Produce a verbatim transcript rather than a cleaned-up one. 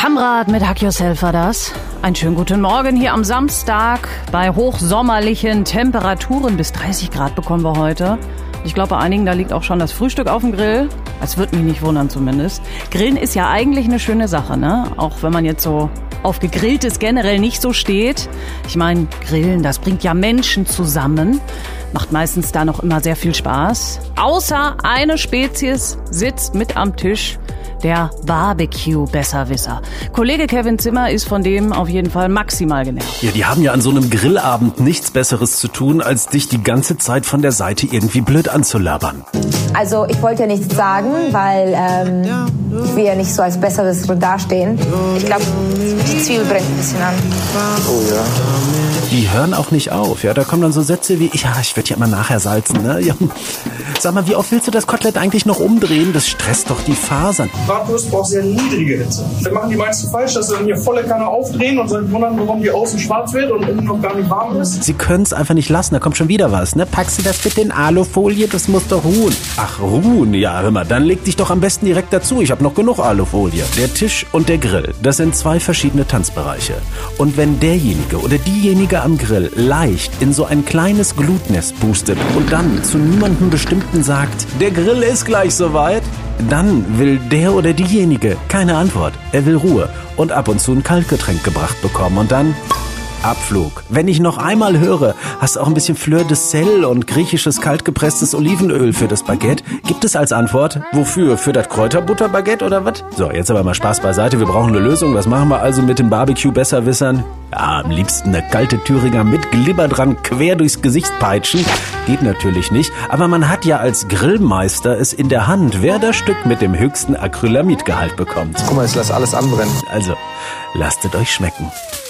Kammrat mit Hack Yourself war das. Einen schönen guten Morgen hier am Samstag. Bei hochsommerlichen Temperaturen bis dreißig Grad bekommen wir heute. Ich glaube, bei einigen, da liegt auch schon das Frühstück auf dem Grill. Das würde mich nicht wundern zumindest. Grillen ist ja eigentlich eine schöne Sache, ne? Auch wenn man jetzt so auf Gegrilltes generell nicht so steht. Ich meine, Grillen, das bringt ja Menschen zusammen. Macht meistens da noch immer sehr viel Spaß. Außer eine Spezies sitzt mit am Tisch. Der Barbecue-Besserwisser. Kollege Kevin Zimmer ist von dem auf jeden Fall maximal genervt. Ja, die haben ja an so einem Grillabend nichts Besseres zu tun, als dich die ganze Zeit von der Seite irgendwie blöd anzulabern. Also ich wollte ja nichts sagen, weil ähm, ich will ja nicht so als Besserwisser dastehen. Ich glaube, die Zwiebel brennt ein bisschen an. Oh ja. Die hören auch nicht auf. Ja, da kommen dann so Sätze wie, ja, ich werde ja immer nachher salzen. Ne? Ja. Sag mal, wie oft willst du das Kotelett eigentlich noch umdrehen? Das stresst doch die Fasern. Bratwurst braucht sehr niedrige Hitze. Dann machen die meisten falsch, dass sie dann hier volle Kanne aufdrehen und sich wundern, warum die außen schwarz wird und innen noch gar nicht warm ist. Sie können es einfach nicht lassen, da kommt schon wieder was. Ne? Packst du das bitte in Alufolie? Das muss doch ruhen. Ach, ruhen? Ja, hör mal, dann leg dich doch am besten direkt dazu. Ich habe noch genug Alufolie. Der Tisch und der Grill, das sind zwei verschiedene Tanzbereiche. Und wenn derjenige oder diejenige am Grill leicht in so ein kleines Glutnest pustet und dann zu niemandem Bestimmten sagt, der Grill ist gleich soweit, dann will der oder diejenige keine Antwort. Er will Ruhe und ab und zu ein Kaltgetränk gebracht bekommen und dann Abflug. Wenn ich noch einmal höre, hast du auch ein bisschen Fleur de Sel und griechisches kaltgepresstes Olivenöl für das Baguette? Gibt es als Antwort? Wofür? Für das Kräuterbutterbaguette oder was? So, jetzt aber mal Spaß beiseite. Wir brauchen eine Lösung. Was machen wir also mit den Barbecue-Besserwissern? Ja, am liebsten eine kalte Thüringer mit Glibber dran quer durchs Gesicht peitschen. Geht natürlich nicht. Aber man hat ja als Grillmeister es in der Hand, wer das Stück mit dem höchsten Acrylamidgehalt bekommt. Guck mal, ich lasse alles anbrennen. Also, lasst es euch schmecken.